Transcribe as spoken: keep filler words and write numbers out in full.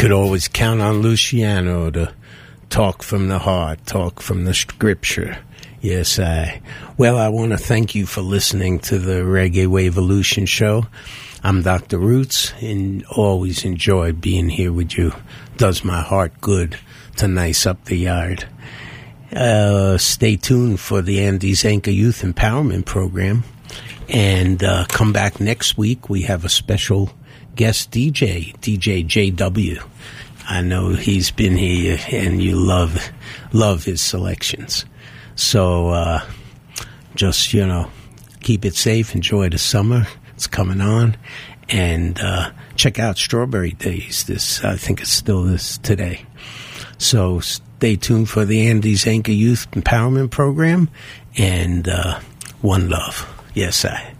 could always count on Luciano to talk from the heart, talk from the scripture. Yes, I. Well, I want to thank you for listening to the Reggae Waveolution show. I'm Doctor Roots, and always enjoyed being here with you. Does my heart good to nice up the yard. Uh, stay tuned for the Andy Zanka Youth Empowerment Program. And uh, come back next week. We have a special guest D J, D J J W. I know he's been here, and you love love his selections. So uh, just, you know, keep it safe. Enjoy the summer. It's coming on. And uh, check out Strawberry Days. This, I think it's still this today. So stay tuned for the Andy Zanka Youth Empowerment Program. And uh, one love. Yes, I.